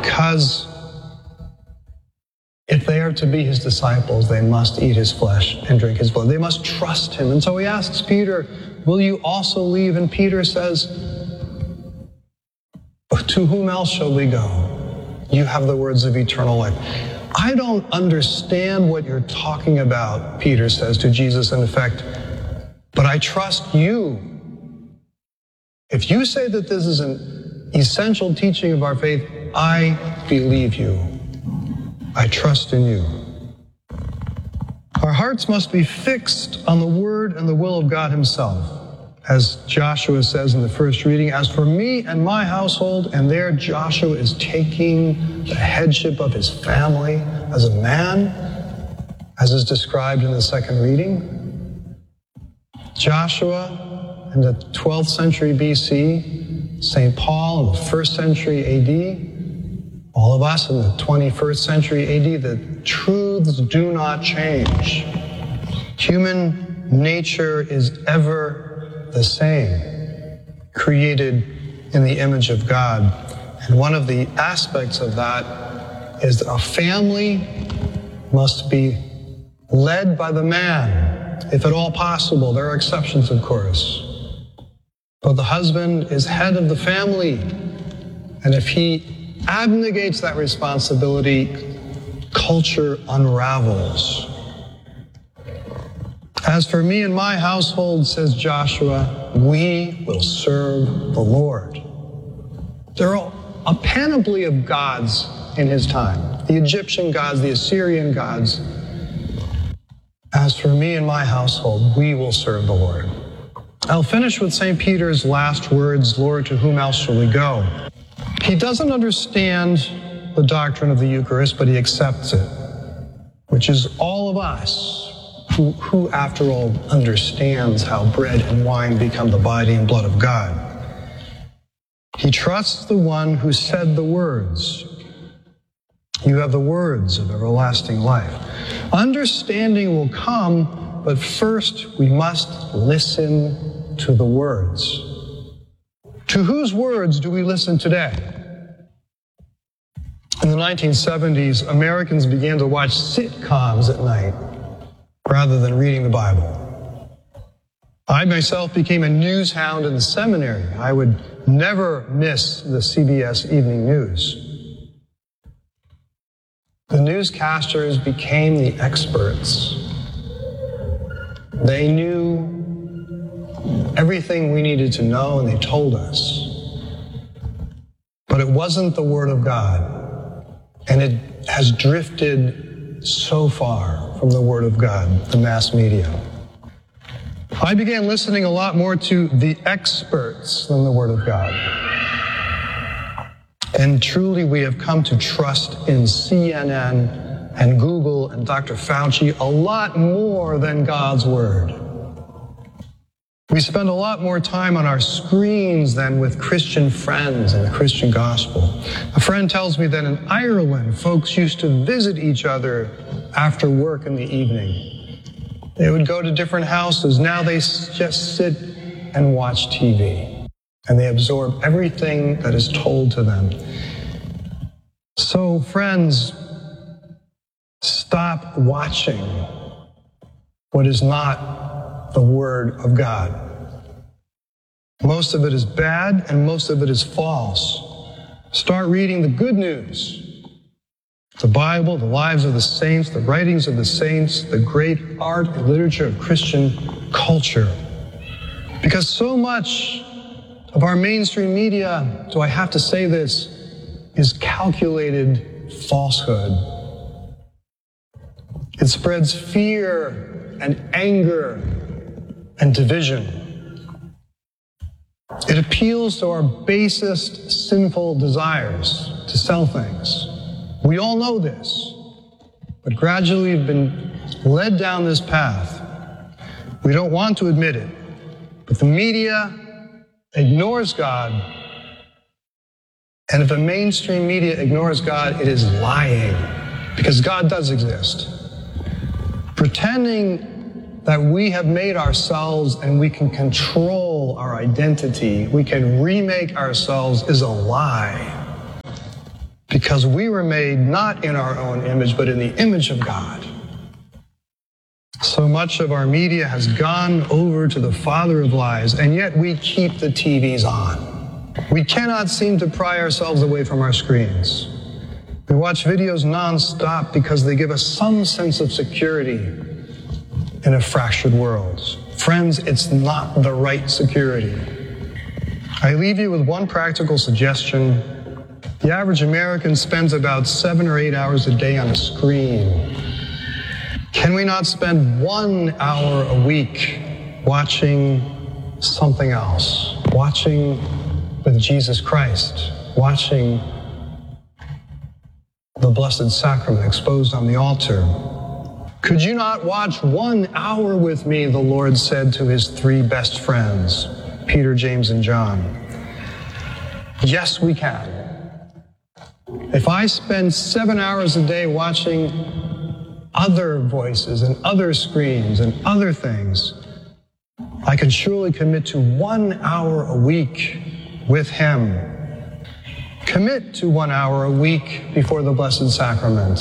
because if they are to be his disciples, they must eat his flesh and drink his blood. They must trust him. And so he asks Peter, will you also leave? And Peter says, to whom else shall we go? You have the words of eternal life. I don't understand what you're talking about, Peter says to Jesus in effect, but I trust you. If you say that this is an essential teaching of our faith, I believe you. I trust in you. Our hearts must be fixed on the word and the will of God himself. As Joshua says in the first reading, as for me and my household, and there Joshua is taking the headship of his family as a man, as is described in the second reading. Joshua in the 12th century BC, St. Paul in the 1st century AD, all of us in the 21st century AD, the truths do not change. Human nature is ever the same, created in the image of God. And one of the aspects of that is that a family must be led by the man, if at all possible. There are exceptions, of course. But the husband is head of the family, and if he abnegates that responsibility, culture unravels. As for me and my household, says Joshua, we will serve the Lord. There are a panoply of gods in his time. The Egyptian gods, the Assyrian gods. As for me and my household, we will serve the Lord. I'll finish with St. Peter's last words, Lord, to whom else shall we go? He doesn't understand the doctrine of the Eucharist, but he accepts it, which is all of us. Who, after all, understands how bread and wine become the body and blood of God. He trusts the one who said the words. You have the words of everlasting life. Understanding will come, but first we must listen to the words. To whose words do we listen today? In the 1970s, Americans began to watch sitcoms at night rather than reading the Bible. I myself became a news hound in the seminary. I would never miss the CBS Evening News. The newscasters became the experts. They knew everything we needed to know, and they told us. But it wasn't the Word of God, and it has drifted so far from the Word of God, the mass media. I began listening a lot more to the experts than the Word of God. And truly we have come to trust in CNN and Google and Dr. Fauci a lot more than God's Word. We spend a lot more time on our screens than with Christian friends and the Christian gospel. A friend tells me that in Ireland, folks used to visit each other after work in the evening. They would go to different houses. Now they just sit and watch TV, and they absorb everything that is told to them. So, friends, stop watching what is not the Word of God. Most of it is bad, and most of it is false. Start reading the good news. The Bible, the lives of the saints, the writings of the saints, the great art and literature of Christian culture. Because so much of our mainstream media, do I have to say this, is calculated falsehood. It spreads fear and anger and division. It appeals to our basest sinful desires to sell things. We all know this, but gradually we've been led down this path. We don't want to admit it, but the media ignores God. And if the mainstream media ignores God, it is lying, because God does exist. Pretending that we have made ourselves and we can control our identity, we can remake ourselves, is a lie. because we were made not in our own image, but in the image of God. So much of our media has gone over to the father of lies, and yet we keep the TVs on. We cannot seem to pry ourselves away from our screens. We watch videos nonstop because they give us some sense of security in a fractured world. Friends, it's not the right security. I leave you with one practical suggestion. The average American spends about 7 or 8 hours a day on a screen. Can we not spend 1 hour a week watching something else? Watching with Jesus Christ, watching the Blessed Sacrament exposed on the altar. Could you not watch 1 hour with me, the Lord said to his 3 best friends, Peter, James, and John. Yes, we can. If I spend 7 hours a day watching other voices and other screens and other things, I can surely commit to 1 hour a week with him. Commit to 1 hour a week before the Blessed Sacrament.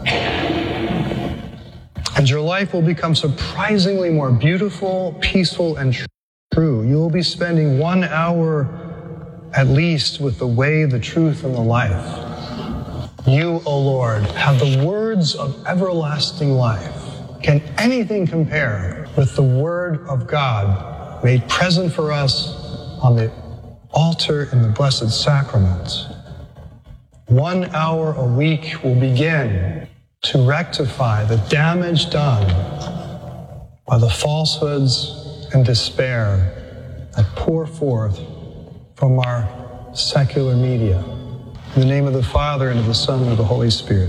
And your life will become surprisingly more beautiful, peaceful, and true. You will be spending 1 hour at least with the way, the truth, and the life. You, O Lord, have the words of everlasting life. Can anything compare with the Word of God made present for us on the altar in the Blessed Sacrament? 1 hour a week will begin to rectify the damage done by the falsehoods and despair that pour forth from our secular media. In the name of the Father, and of the Son, and of the Holy Spirit.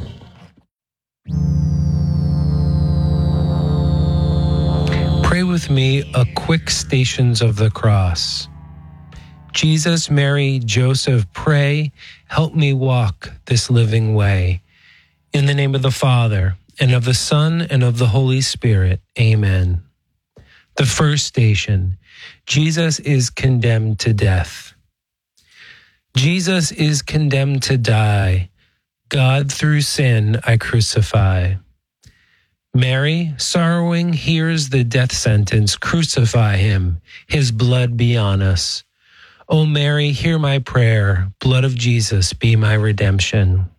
Pray with me a quick Stations of the Cross. Jesus, Mary, Joseph, pray, help me walk this living way. In the name of the Father, and of the Son, and of the Holy Spirit. Amen. The first station, Jesus is condemned to death. Jesus is condemned to die. God through sin I crucify. Mary, sorrowing, hears the death sentence. Crucify him. His blood be on us. O Mary, hear my prayer. Blood of Jesus be my redemption.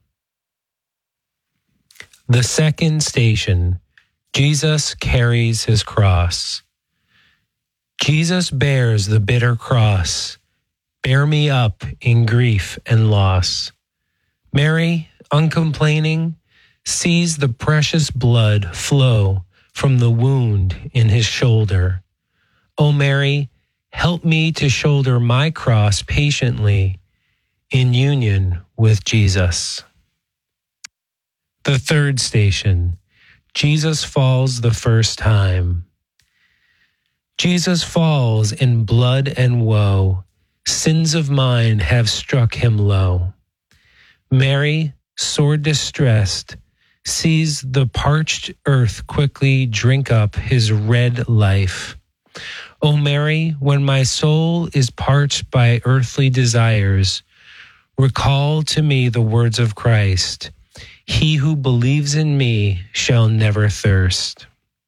The second station, Jesus carries his cross. Jesus bears the bitter cross. Bear me up in grief and loss. Mary, uncomplaining, sees the precious blood flow from the wound in his shoulder. O Mary, help me to shoulder my cross patiently in union with Jesus. The third station, Jesus falls the first time. Jesus falls in blood and woe. Sins of mine have struck him low. Mary, sore distressed, sees the parched earth quickly drink up his red life. O Mary, when my soul is parched by earthly desires, recall to me the words of Christ. He who believes in me shall never thirst.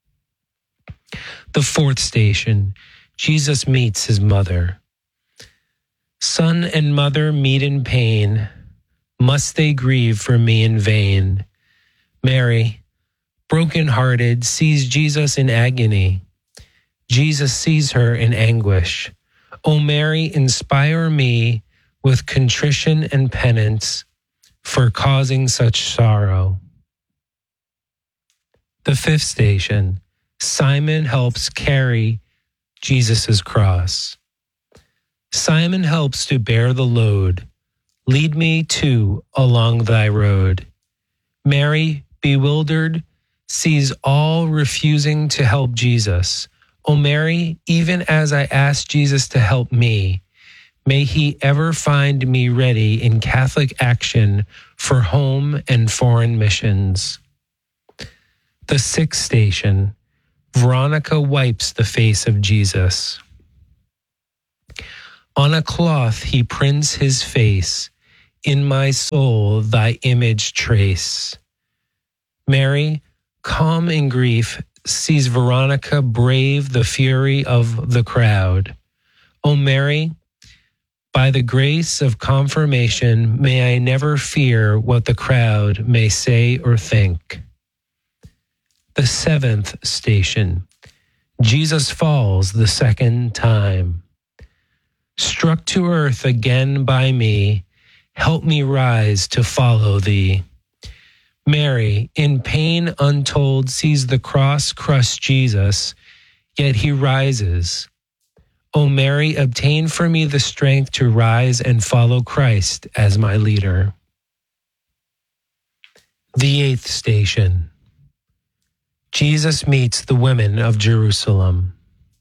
The fourth station, Jesus meets his mother. Son and mother meet in pain. Must they grieve for me in vain? Mary, broken-hearted, sees Jesus in agony. Jesus sees her in anguish. O Mary, inspire me with contrition and penance for causing such sorrow. The fifth station, Simon helps carry Jesus' cross. Simon helps to bear the load. Lead me too along thy road. Mary, bewildered, sees all refusing to help Jesus. O Mary, even as I ask Jesus to help me, may he ever find me ready in Catholic action for home and foreign missions. The sixth station, Veronica wipes the face of Jesus. On a cloth he prints his face. in my soul thy image trace. Mary, calm in grief, sees Veronica brave the fury of the crowd. O Mary, by the grace of confirmation, may I never fear what the crowd may say or think. The seventh station. Jesus falls the second time. Struck to earth again by me, help me rise to follow thee. Mary, in pain untold, sees the cross crush Jesus, yet he rises. O Mary, obtain for me the strength to rise and follow Christ as my leader. The eighth station. Jesus meets the women of Jerusalem.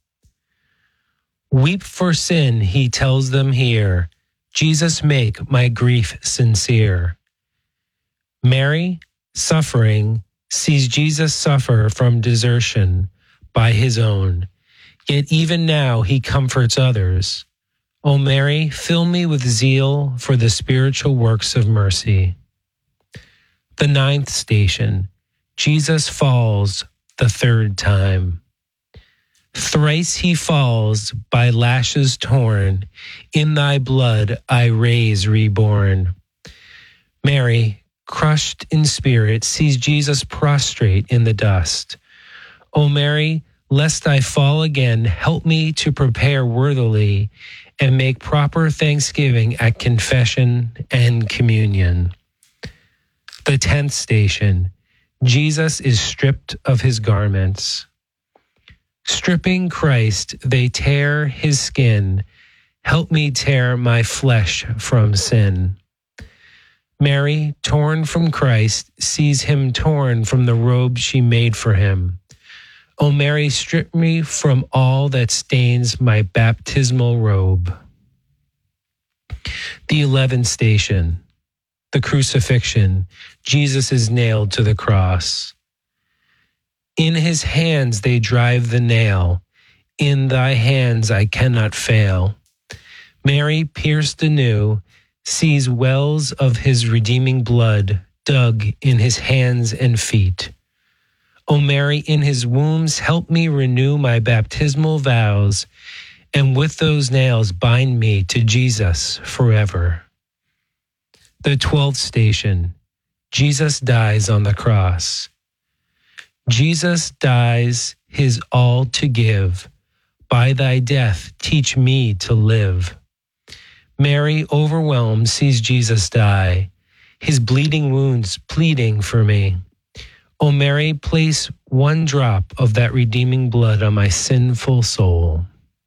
Weep for sin, he tells them here. Jesus, make my grief sincere. Mary, suffering, sees Jesus suffer from desertion by his own. Yet even now he comforts others. O Mary, fill me with zeal for the spiritual works of mercy. The ninth station. Jesus falls the third time. Thrice he falls by lashes torn. In thy blood I rise reborn. Mary, crushed in spirit, sees Jesus prostrate in the dust. O Mary, lest I fall again, help me to prepare worthily and make proper thanksgiving at confession and communion. The 10th station. Jesus is stripped of his garments. Stripping Christ, they tear his skin. Help me tear my flesh from sin. Mary, torn from Christ, sees him torn from the robe she made for him. O Mary, strip me from all that stains my baptismal robe. The 11th station. The crucifixion. Jesus is nailed to the cross. In his hands they drive the nail. In thy hands I cannot fail. Mary, pierced anew, sees wells of his redeeming blood dug in his hands and feet. O Mary, in his wounds help me renew my baptismal vows, and with those nails bind me to Jesus forever. The 12th station. Jesus dies on the cross. Jesus dies his all to give. By thy death, teach me to live. Mary, overwhelmed, sees Jesus die, his bleeding wounds pleading for me. O Mary, place one drop of that redeeming blood on my sinful soul.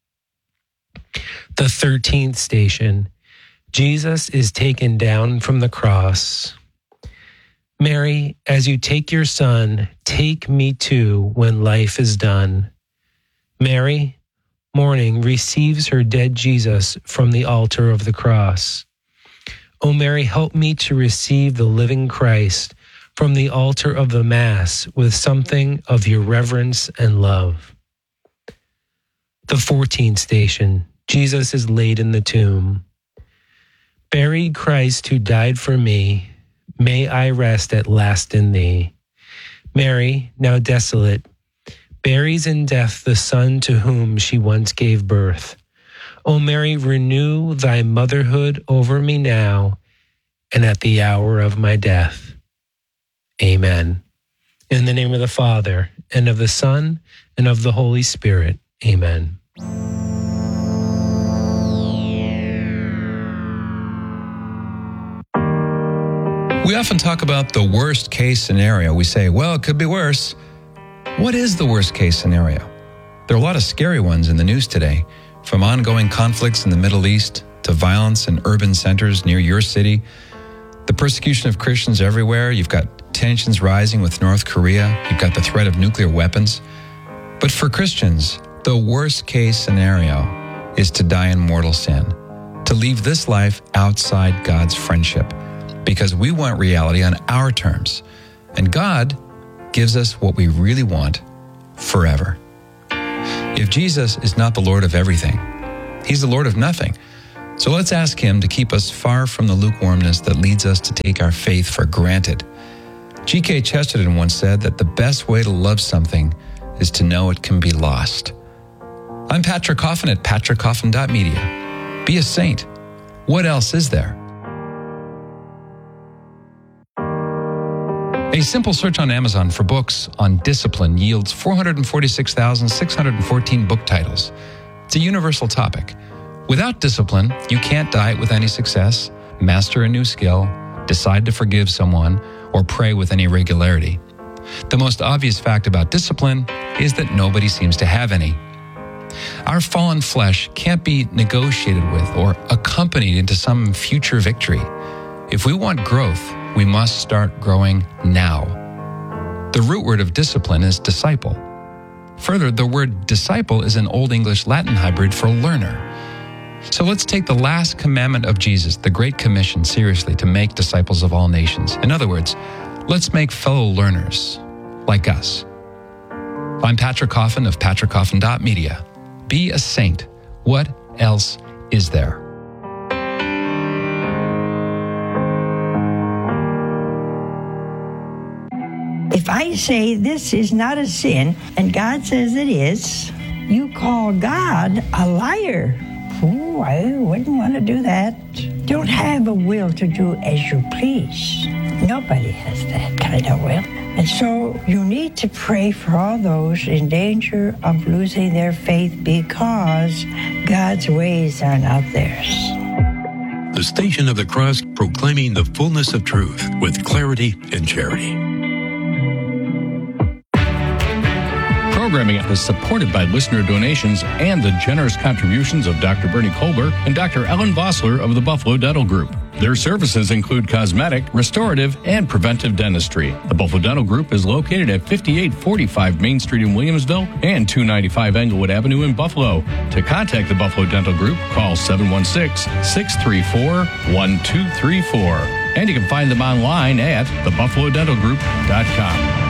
The 13th station. Jesus is taken down from the cross. Mary, as you take your son, take me too when life is done. Mary, mourning, receives her dead Jesus from the altar of the cross. O Mary, help me to receive the living Christ from the altar of the Mass with something of your reverence and love. The 14th station. Jesus is laid in the tomb. Buried Christ who died for me, may I rest at last in thee. Mary, now desolate, buries in death the son to whom she once gave birth. O Mary, renew thy motherhood over me now and at the hour of my death. Amen. In the name of the Father, and of the Son, and of the Holy Spirit. Amen. We often talk about the worst case scenario. We say, well, it could be worse. What is the worst case scenario? There are a lot of scary ones in the news today, from ongoing conflicts in the Middle East to violence in urban centers near your city, the persecution of Christians everywhere. You've got tensions rising with North Korea. You've got the threat of nuclear weapons. But for Christians, the worst case scenario is to die in mortal sin, to leave this life outside God's friendship, because we want reality on our terms. And God gives us what we really want forever. If Jesus is not the Lord of everything, he's the Lord of nothing, So let's ask him to keep us far from the lukewarmness that leads us to take our faith for granted. G.K. Chesterton once said that the best way to love something is to know it can be lost. I'm Patrick Coffin at patrickcoffin.media. Be a saint. What else is there? A simple search on Amazon for books on discipline yields 446,614 book titles. It's a universal topic. Without discipline, you can't diet with any success, master a new skill, decide to forgive someone, or pray with any regularity. The most obvious fact about discipline is that nobody seems to have any. Our fallen flesh can't be negotiated with or accompanied into some future victory. If we want growth, we must start growing now. The root word of discipline is disciple. Further, the word disciple is an Old English Latin hybrid for learner. So let's take the last commandment of Jesus, the Great Commission, seriously to make disciples of all nations. In other words, let's make fellow learners like us. I'm Patrick Coffin of patrickcoffin.media. Be a saint. What else is there? If I say this is not a sin, and God says it is, you call God a liar. Oh, I wouldn't want to do that. Don't have a will to do as you please. Nobody has that kind of will. And so you need to pray for all those in danger of losing their faith because God's ways are not theirs. The Station of the Cross, proclaiming the fullness of truth with clarity and charity. Programming is supported by listener donations and the generous contributions of Dr. Bernie Colbert and Dr. Ellen Vossler of the Buffalo Dental Group. Their services include cosmetic, restorative, and preventive dentistry. The Buffalo Dental Group is located at 5845 Main Street in Williamsville and 295 Englewood Avenue in Buffalo. To contact the Buffalo Dental Group, call 716-634-1234. And you can find them online at thebuffalodentalgroup.com.